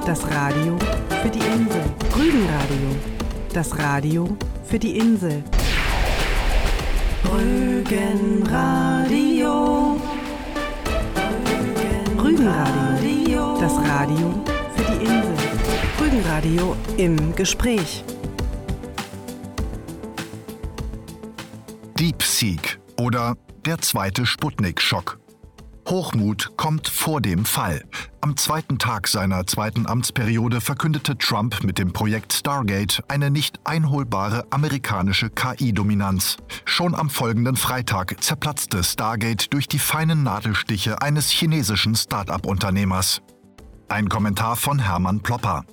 Das Radio für die Insel. Rügenradio. Das Radio für die Insel. Rügenradio. Rügenradio. Das Radio für die Insel. Rügenradio im Gespräch. DeepSeek oder der zweite Sputnik-Schock. Hochmut kommt vor dem Fall. Am zweiten Tag seiner zweiten Amtsperiode verkündete Trump mit dem Projekt Stargate eine nicht einholbare amerikanische KI-Dominanz. Schon am folgenden Freitag zerplatzte Stargate durch die feinen Nadelstiche eines chinesischen Start-up-Unternehmers. Ein Kommentar von Hermann Plopper.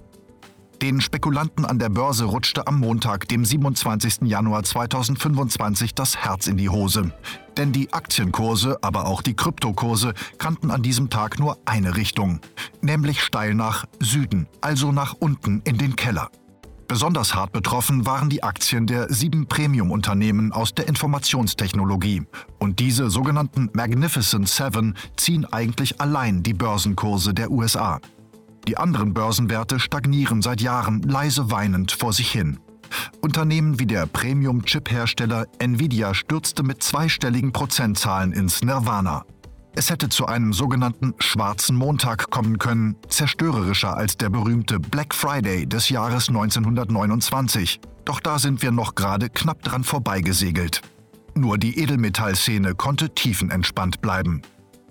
Den Spekulanten an der Börse rutschte am Montag, dem 27. Januar 2025, das Herz in die Hose. Denn die Aktienkurse, aber auch die Kryptokurse kannten an diesem Tag nur eine Richtung, nämlich steil nach Süden, also nach unten in den Keller. Besonders hart betroffen waren die Aktien der 7 Premium-Unternehmen aus der Informationstechnologie. Und diese sogenannten Magnificent Seven ziehen eigentlich allein die Börsenkurse der USA. Die anderen Börsenwerte stagnieren seit Jahren leise weinend vor sich hin. Unternehmen wie der Premium-Chip-Hersteller Nvidia stürzte mit zweistelligen Prozentzahlen ins Nirvana. Es hätte zu einem sogenannten schwarzen Montag kommen können, zerstörerischer als der berühmte Black Friday des Jahres 1929. Doch da sind wir noch gerade knapp dran vorbeigesegelt. Nur die Edelmetallszene konnte tiefenentspannt bleiben.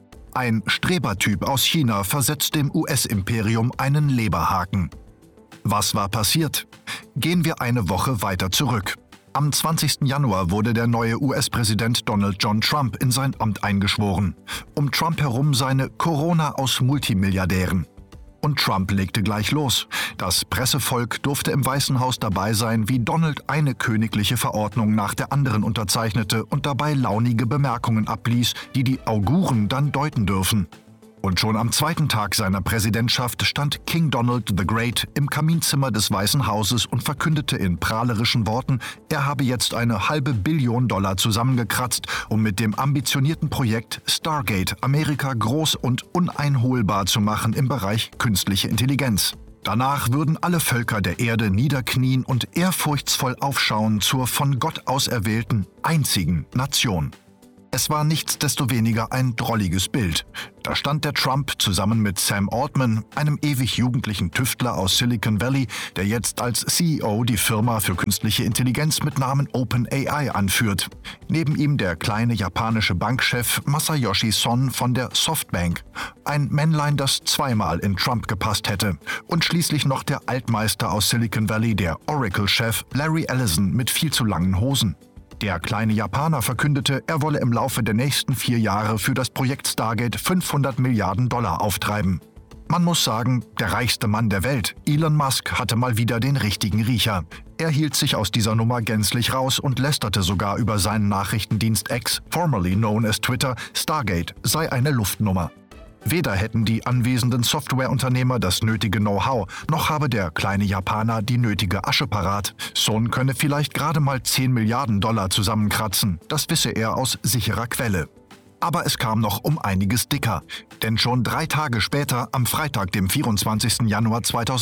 Ein Strebertyp aus China versetzt dem US-Imperium einen Leberhaken. Was war passiert? Gehen wir eine Woche weiter zurück. Am 20. Januar wurde der neue US-Präsident Donald John Trump in sein Amt eingeschworen. Um Trump herum seine Corona aus Multimilliardären. Und Trump legte gleich los. Das Pressevolk durfte im Weißen Haus dabei sein, wie Donald eine königliche Verordnung nach der anderen unterzeichnete und dabei launige Bemerkungen abließ, die die Auguren dann deuten dürfen. Und schon am zweiten Tag seiner Präsidentschaft stand King Donald the Great im Kaminzimmer des Weißen Hauses und verkündete in prahlerischen Worten, er habe jetzt eine $500 Million zusammengekratzt, um mit dem ambitionierten Projekt Stargate Amerika groß und uneinholbar zu machen im Bereich künstliche Intelligenz. Danach würden alle Völker der Erde niederknien und ehrfurchtsvoll aufschauen zur von Gott auserwählten, einzigen Nation. Es war nichtsdestoweniger ein drolliges Bild. Da stand der Trump zusammen mit Sam Altman, einem ewig jugendlichen Tüftler aus Silicon Valley, der jetzt als CEO die Firma für künstliche Intelligenz mit Namen OpenAI anführt. Neben ihm der kleine japanische Bankchef Masayoshi Son von der Softbank. Ein Männlein, das zweimal in Trump gepasst hätte. Und schließlich noch der Altmeister aus Silicon Valley, der Oracle-Chef Larry Ellison mit viel zu langen Hosen. Der kleine Japaner verkündete, er wolle im Laufe der nächsten 4 Jahre für das Projekt Stargate $500 Milliarden auftreiben. Man muss sagen, der reichste Mann der Welt, Elon Musk, hatte mal wieder den richtigen Riecher. Er hielt sich aus dieser Nummer gänzlich raus und lästerte sogar über seinen Nachrichtendienst X, formerly known as Twitter, Stargate sei eine Luftnummer. Weder hätten die anwesenden Softwareunternehmer das nötige Know-how, noch habe der kleine Japaner die nötige Asche parat. Son könne vielleicht gerade mal $10 Milliarden zusammenkratzen. Das wisse er aus sicherer Quelle. Aber es kam noch um einiges dicker. Denn schon 3 Tage später, am Freitag, dem 24. Januar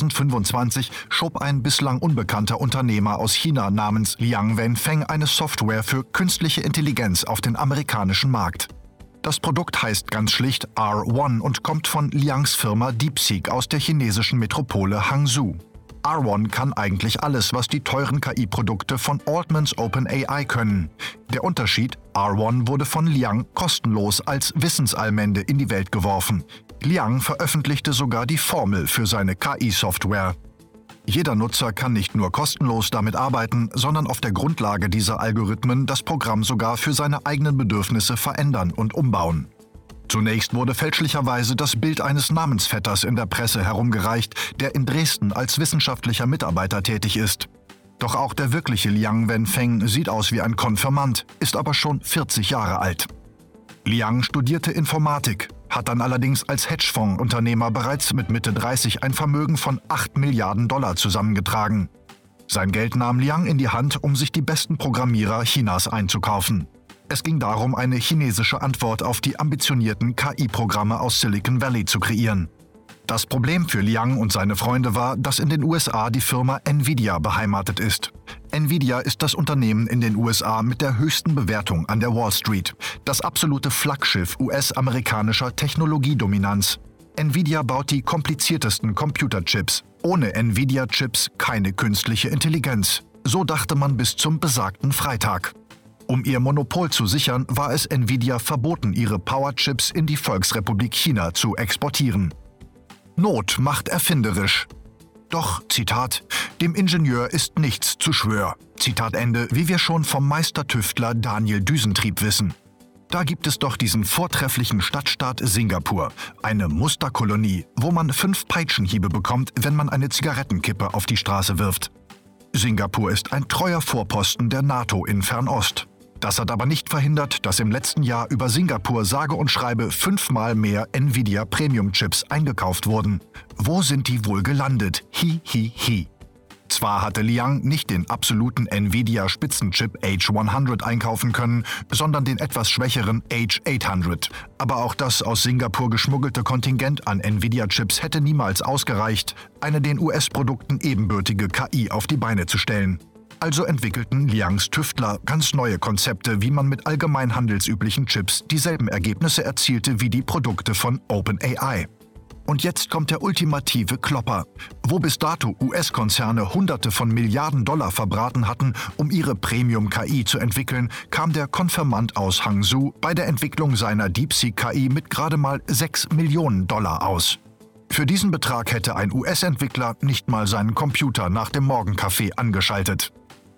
2025, schob ein bislang unbekannter Unternehmer aus China namens Liang Wenfeng eine Software für künstliche Intelligenz auf den amerikanischen Markt. Das Produkt heißt ganz schlicht R1 und kommt von Liangs Firma DeepSeek aus der chinesischen Metropole Hangzhou. R1 kann eigentlich alles, was die teuren KI-Produkte von Altmans OpenAI können. Der Unterschied: R1 wurde von Liang kostenlos als Wissensallmende in die Welt geworfen. Liang veröffentlichte sogar die Formel für seine KI-Software. Jeder Nutzer kann nicht nur kostenlos damit arbeiten, sondern auf der Grundlage dieser Algorithmen das Programm sogar für seine eigenen Bedürfnisse verändern und umbauen. Zunächst wurde fälschlicherweise das Bild eines Namensvetters in der Presse herumgereicht, der in Dresden als wissenschaftlicher Mitarbeiter tätig ist. Doch auch der wirkliche Liang Wenfeng sieht aus wie ein Konfirmand, ist aber schon 40 Jahre alt. Liang studierte Informatik, hat dann allerdings als Hedgefonds-Unternehmer bereits mit Mitte 30 ein Vermögen von $8 Milliarden zusammengetragen. Sein Geld nahm Liang in die Hand, um sich die besten Programmierer Chinas einzukaufen. Es ging darum, eine chinesische Antwort auf die ambitionierten KI-Programme aus Silicon Valley zu kreieren. Das Problem für Liang und seine Freunde war, dass in den USA die Firma Nvidia beheimatet ist. Nvidia ist das Unternehmen in den USA mit der höchsten Bewertung an der Wall Street, das absolute Flaggschiff US-amerikanischer Technologiedominanz. Nvidia baut die kompliziertesten Computerchips. Ohne Nvidia-Chips keine künstliche Intelligenz. So dachte man bis zum besagten Freitag. Um ihr Monopol zu sichern, war es Nvidia verboten, ihre Powerchips in die Volksrepublik China zu exportieren. Not macht erfinderisch. Doch, Zitat, dem Ingenieur ist nichts zu schwör. Zitat Ende, wie wir schon vom Meistertüftler Daniel Düsentrieb wissen. Da gibt es doch diesen vortrefflichen Stadtstaat Singapur, eine Musterkolonie, wo man 5 Peitschenhiebe bekommt, wenn man eine Zigarettenkippe auf die Straße wirft. Singapur ist ein treuer Vorposten der NATO in Fernost. Das hat aber nicht verhindert, dass im letzten Jahr über Singapur sage und schreibe 5-mal mehr Nvidia Premium-Chips eingekauft wurden. Wo sind die wohl gelandet? Hi, hi, hi. Zwar hatte Liang nicht den absoluten Nvidia-Spitzenchip H100 einkaufen können, sondern den etwas schwächeren H800. Aber auch das aus Singapur geschmuggelte Kontingent an Nvidia-Chips hätte niemals ausgereicht, eine den US-Produkten ebenbürtige KI auf die Beine zu stellen. Also entwickelten Liangs Tüftler ganz neue Konzepte, wie man mit allgemein handelsüblichen Chips dieselben Ergebnisse erzielte wie die Produkte von OpenAI. Und jetzt kommt der ultimative Klopper. Wo bis dato US-Konzerne Hunderte von Milliarden Dollar verbraten hatten, um ihre Premium-KI zu entwickeln, kam der Konfirmand aus Hangzhou bei der Entwicklung seiner DeepSeek-KI mit gerade mal 6 Millionen Dollar aus. Für diesen Betrag hätte ein US-Entwickler nicht mal seinen Computer nach dem Morgenkaffee angeschaltet.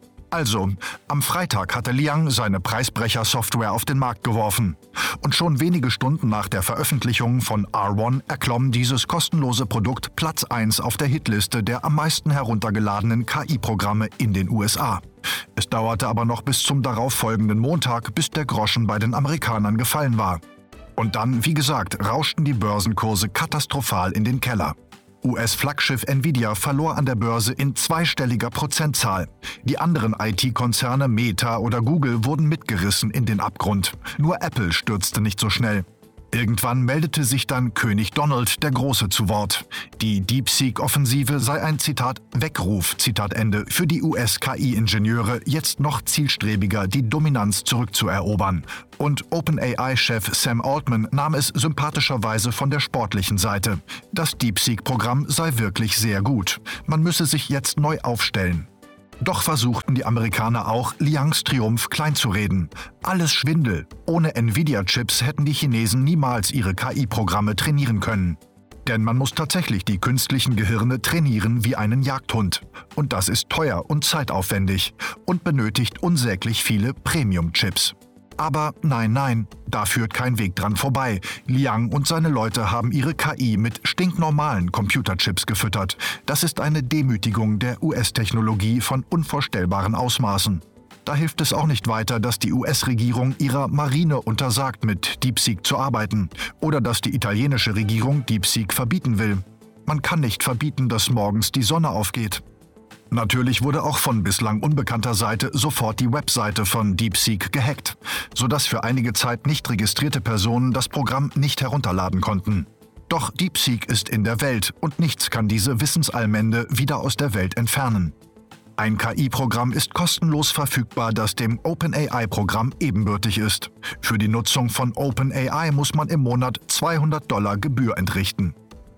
Also, am Freitag hatte Liang seine Preisbrecher-Software auf den Markt geworfen. Und schon wenige Stunden nach der Veröffentlichung von R1 erklomm dieses kostenlose Produkt Platz 1 auf der Hitliste der am meisten heruntergeladenen KI-Programme in den USA. Es dauerte aber noch bis zum darauffolgenden Montag, bis der Groschen bei den Amerikanern gefallen war. Und dann, wie gesagt, rauschten die Börsenkurse katastrophal in den Keller. US-Flaggschiff Nvidia verlor an der Börse in zweistelliger Prozentzahl. Die anderen IT-Konzerne Meta oder Google wurden mitgerissen in den Abgrund. Nur Apple stürzte nicht so schnell. Irgendwann meldete sich dann König Donald der Große zu Wort. Die DeepSeek-Offensive sei ein, Zitat, Weckruf, Zitat Ende, für die US-KI-Ingenieure, jetzt noch zielstrebiger die Dominanz zurückzuerobern. Und OpenAI-Chef Sam Altman nahm es sympathischerweise von der sportlichen Seite. Das DeepSeek-Programm sei wirklich sehr gut. Man müsse sich jetzt neu aufstellen. Doch versuchten die Amerikaner auch, Liangs Triumph kleinzureden. Alles Schwindel. Ohne Nvidia-Chips hätten die Chinesen niemals ihre KI-Programme trainieren können. Denn man muss tatsächlich die künstlichen Gehirne trainieren wie einen Jagdhund. Und das ist teuer und zeitaufwendig und benötigt unsäglich viele Premium-Chips. Aber nein, da führt kein Weg dran vorbei. Liang und seine Leute haben ihre KI mit stinknormalen Computerchips gefüttert. Das ist eine Demütigung der US-Technologie von unvorstellbaren Ausmaßen. Da hilft es auch nicht weiter, dass die US-Regierung ihrer Marine untersagt, mit DeepSeek zu arbeiten. Oder dass die italienische Regierung DeepSeek verbieten will. Man kann nicht verbieten, dass morgens die Sonne aufgeht. Natürlich wurde auch von bislang unbekannter Seite sofort die Webseite von DeepSeek gehackt, sodass für einige Zeit nicht registrierte Personen das Programm nicht herunterladen konnten. Doch DeepSeek ist in der Welt und nichts kann diese Wissensallmende wieder aus der Welt entfernen. Ein KI-Programm ist kostenlos verfügbar, das dem OpenAI-Programm ebenbürtig ist. Für die Nutzung von OpenAI muss man im Monat $200 Gebühr entrichten.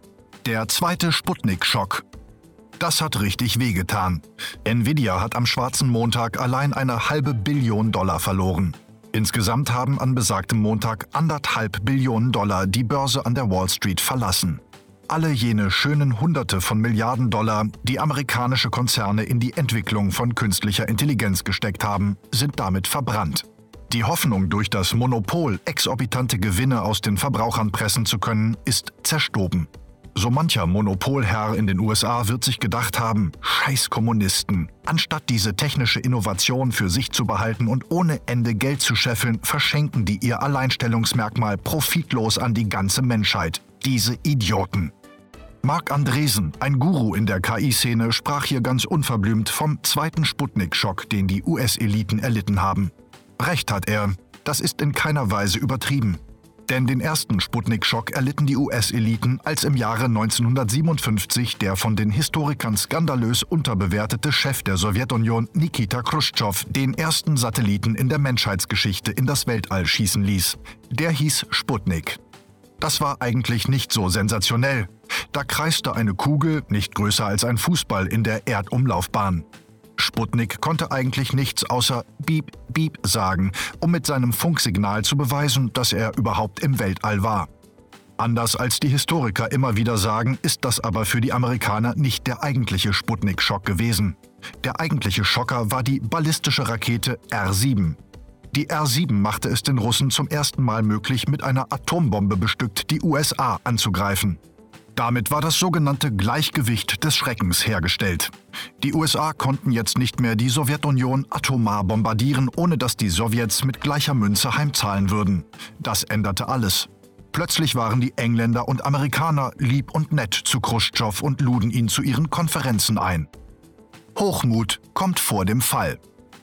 Der zweite Sputnik-Schock. Das hat richtig wehgetan. Nvidia hat am schwarzen Montag allein $1,5 Billion verloren. Insgesamt haben an besagtem Montag $1,5 Billionen die Börse an der Wall Street verlassen. Alle jene schönen Hunderte von Milliarden Dollar, die amerikanische Konzerne in die Entwicklung von künstlicher Intelligenz gesteckt haben, sind damit verbrannt. Die Hoffnung, durch das Monopol exorbitante Gewinne aus den Verbrauchern pressen zu können, ist zerstoben. So mancher Monopolherr in den USA wird sich gedacht haben, scheiß Kommunisten, anstatt diese technische Innovation für sich zu behalten und ohne Ende Geld zu scheffeln, verschenken die ihr Alleinstellungsmerkmal profitlos an die ganze Menschheit. Diese Idioten. Marc Andreessen, ein Guru in der KI-Szene, sprach hier ganz unverblümt vom zweiten Sputnik-Schock, den die US-Eliten erlitten haben. Recht hat er, das ist in keiner Weise übertrieben. Denn den ersten Sputnik-Schock erlitten die US-Eliten, als im Jahre 1957 der von den Historikern skandalös unterbewertete Chef der Sowjetunion Nikita Chruschtschow den ersten Satelliten in der Menschheitsgeschichte in das Weltall schießen ließ. Der hieß Sputnik. Das war eigentlich nicht so sensationell. Da kreiste eine Kugel, nicht größer als ein Fußball, in der Erdumlaufbahn. Sputnik konnte eigentlich nichts außer Beep, Beep sagen, um mit seinem Funksignal zu beweisen, dass er überhaupt im Weltall war. Anders als die Historiker immer wieder sagen, ist das aber für die Amerikaner nicht der eigentliche Sputnik-Schock gewesen. Der eigentliche Schocker war die ballistische Rakete R-7. Die R-7 machte es den Russen zum ersten Mal möglich, mit einer Atombombe bestückt die USA anzugreifen. Damit war das sogenannte Gleichgewicht des Schreckens hergestellt. Die USA konnten jetzt nicht mehr die Sowjetunion atomar bombardieren, ohne dass die Sowjets mit gleicher Münze heimzahlen würden. Das änderte alles. Plötzlich waren die Engländer und Amerikaner lieb und nett zu Chruschtschow und luden ihn zu ihren Konferenzen ein. Hochmut kommt vor dem Fall.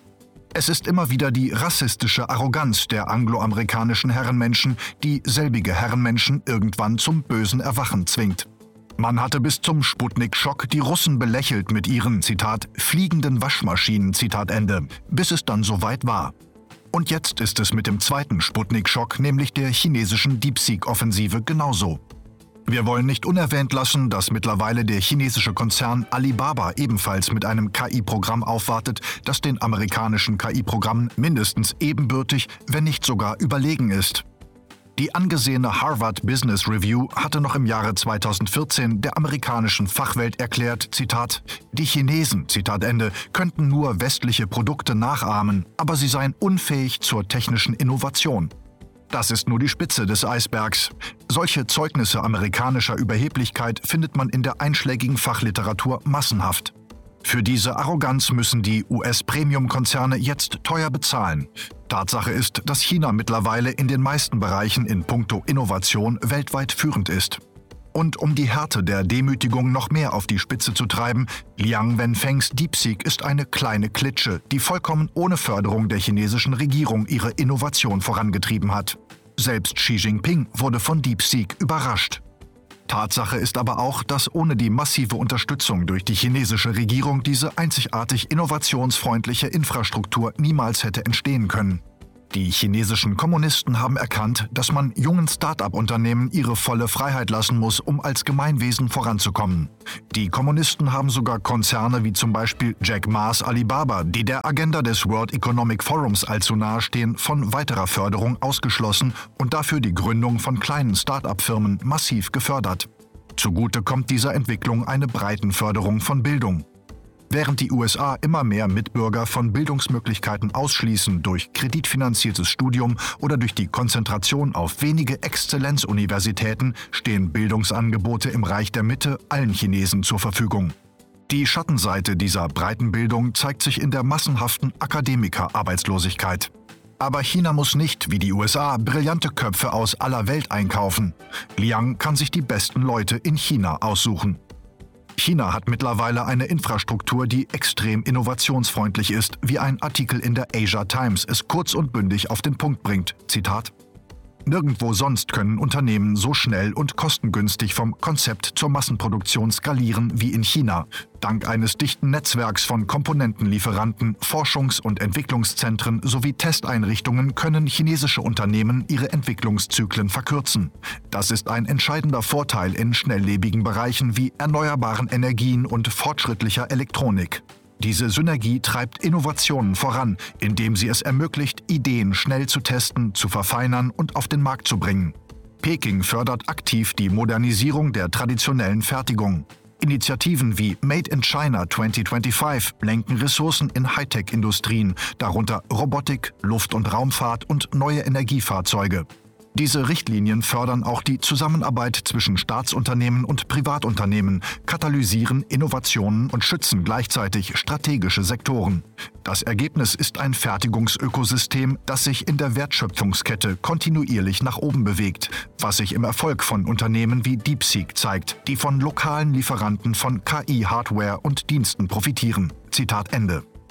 Es ist immer wieder die rassistische Arroganz der angloamerikanischen Herrenmenschen, die selbige Herrenmenschen irgendwann zum bösen Erwachen zwingt. Man hatte bis zum Sputnik-Schock die Russen belächelt mit ihren, Zitat, fliegenden Waschmaschinen, Zitat Ende, bis es dann soweit war. Und jetzt ist es mit dem zweiten Sputnik-Schock, nämlich der chinesischen DeepSeek-Offensive, genauso. Wir wollen nicht unerwähnt lassen, dass mittlerweile der chinesische Konzern Alibaba ebenfalls mit einem KI-Programm aufwartet, das den amerikanischen KI-Programmen mindestens ebenbürtig, wenn nicht sogar überlegen ist. Die angesehene Harvard Business Review hatte noch im Jahre 2014 der amerikanischen Fachwelt erklärt, Zitat, die Chinesen, Zitat Ende, könnten nur westliche Produkte nachahmen, aber sie seien unfähig zur technischen Innovation. Das ist nur die Spitze des Eisbergs. Solche Zeugnisse amerikanischer Überheblichkeit findet man in der einschlägigen Fachliteratur massenhaft. Für diese Arroganz müssen die US-Premium-Konzerne jetzt teuer bezahlen. Tatsache ist, dass China mittlerweile in den meisten Bereichen in puncto Innovation weltweit führend ist. Und um die Härte der Demütigung noch mehr auf die Spitze zu treiben, Liang Wenfengs DeepSeek ist eine kleine Klitsche, die vollkommen ohne Förderung der chinesischen Regierung ihre Innovation vorangetrieben hat. Selbst Xi Jinping wurde von DeepSeek überrascht. Tatsache ist aber auch, dass ohne die massive Unterstützung durch die chinesische Regierung diese einzigartig innovationsfreundliche Infrastruktur niemals hätte entstehen können. Die chinesischen Kommunisten haben erkannt, dass man jungen Start-up-Unternehmen ihre volle Freiheit lassen muss, um als Gemeinwesen voranzukommen. Die Kommunisten haben sogar Konzerne wie zum Beispiel Jack Ma's Alibaba, die der Agenda des World Economic Forums allzu nahe stehen, von weiterer Förderung ausgeschlossen und dafür die Gründung von kleinen Start-up-Firmen massiv gefördert. Zugute kommt dieser Entwicklung eine Breitenförderung von Bildung. Während die USA immer mehr Mitbürger von Bildungsmöglichkeiten ausschließen durch kreditfinanziertes Studium oder durch die Konzentration auf wenige Exzellenzuniversitäten, stehen Bildungsangebote im Reich der Mitte allen Chinesen zur Verfügung. Die Schattenseite dieser Breitenbildung zeigt sich in der massenhaften Akademikerarbeitslosigkeit. Aber China muss nicht, wie die USA, brillante Köpfe aus aller Welt einkaufen. Liang kann sich die besten Leute in China aussuchen. China hat mittlerweile eine Infrastruktur, die extrem innovationsfreundlich ist, wie ein Artikel in der Asia Times es kurz und bündig auf den Punkt bringt. Zitat: Nirgendwo sonst können Unternehmen so schnell und kostengünstig vom Konzept zur Massenproduktion skalieren wie in China. Dank eines dichten Netzwerks von Komponentenlieferanten, Forschungs- und Entwicklungszentren sowie Testeinrichtungen können chinesische Unternehmen ihre Entwicklungszyklen verkürzen. Das ist ein entscheidender Vorteil in schnelllebigen Bereichen wie erneuerbaren Energien und fortschrittlicher Elektronik. Diese Synergie treibt Innovationen voran, indem sie es ermöglicht, Ideen schnell zu testen, zu verfeinern und auf den Markt zu bringen. Peking fördert aktiv die Modernisierung der traditionellen Fertigung. Initiativen wie Made in China 2025 lenken Ressourcen in Hightech-Industrien, darunter Robotik, Luft- und Raumfahrt und neue Energiefahrzeuge. Diese Richtlinien fördern auch die Zusammenarbeit zwischen Staatsunternehmen und Privatunternehmen, katalysieren Innovationen und schützen gleichzeitig strategische Sektoren. Das Ergebnis ist ein Fertigungsökosystem, das sich in der Wertschöpfungskette kontinuierlich nach oben bewegt, was sich im Erfolg von Unternehmen wie DeepSeek zeigt, die von lokalen Lieferanten von KI-Hardware und Diensten profitieren. Zitat Ende.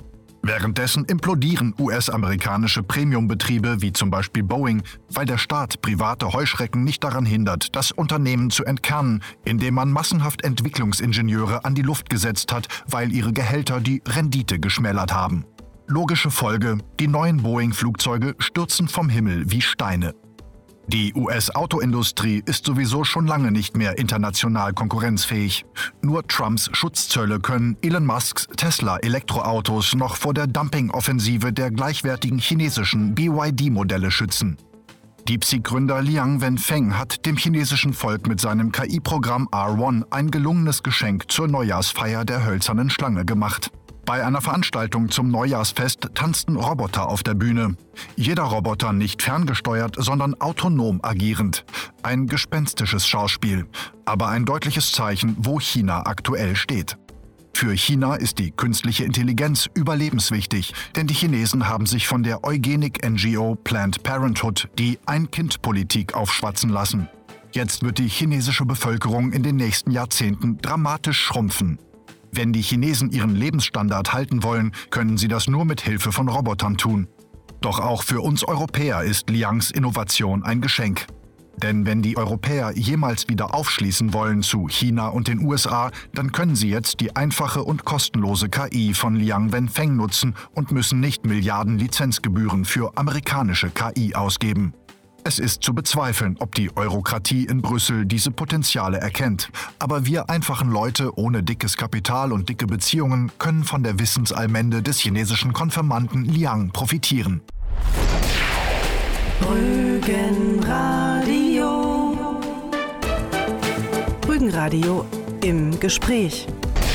Währenddessen implodieren US-amerikanische Premiumbetriebe wie zum Beispiel Boeing, weil der Staat private Heuschrecken nicht daran hindert, das Unternehmen zu entkernen, indem man massenhaft Entwicklungsingenieure an die Luft gesetzt hat, weil ihre Gehälter die Rendite geschmälert haben. Logische Folge: Die neuen Boeing-Flugzeuge stürzen vom Himmel wie Steine. Die US-Autoindustrie ist sowieso schon lange nicht mehr international konkurrenzfähig. Nur Trumps Schutzzölle können Elon Musks Tesla-Elektroautos noch vor der Dumping-Offensive der gleichwertigen chinesischen BYD-Modelle schützen. DeepSeek-Gründer Liang Wenfeng hat dem chinesischen Volk mit seinem KI-Programm R1 ein gelungenes Geschenk zur Neujahrsfeier der hölzernen Schlange gemacht. Bei einer Veranstaltung zum Neujahrsfest tanzten Roboter auf der Bühne. Jeder Roboter nicht ferngesteuert, sondern autonom agierend. Ein gespenstisches Schauspiel, aber ein deutliches Zeichen, wo China aktuell steht. Für China ist die künstliche Intelligenz überlebenswichtig, denn die Chinesen haben sich von der Eugenik-NGO Planned Parenthood die Ein-Kind-Politik aufschwatzen lassen. Jetzt wird die chinesische Bevölkerung in den nächsten Jahrzehnten dramatisch schrumpfen. Wenn die Chinesen ihren Lebensstandard halten wollen, können sie das nur mit Hilfe von Robotern tun. Doch auch für uns Europäer ist Liangs Innovation ein Geschenk. Denn wenn die Europäer jemals wieder aufschließen wollen zu China und den USA, dann können sie jetzt die einfache und kostenlose KI von Liang Wenfeng nutzen und müssen nicht Milliarden Lizenzgebühren für amerikanische KI ausgeben. Es ist zu bezweifeln, ob die Eurokratie in Brüssel diese Potenziale erkennt. Aber wir einfachen Leute ohne dickes Kapital und dicke Beziehungen können von der Wissensallmende des chinesischen Konfirmanden Liang profitieren. Rügenradio. Rügenradio im Gespräch.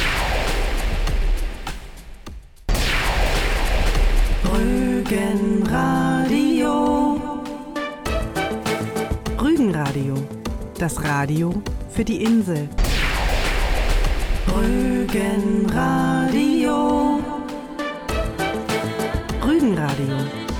Rügenradio. Rügenradio, das Radio für die Insel. Rügenradio. Rügenradio,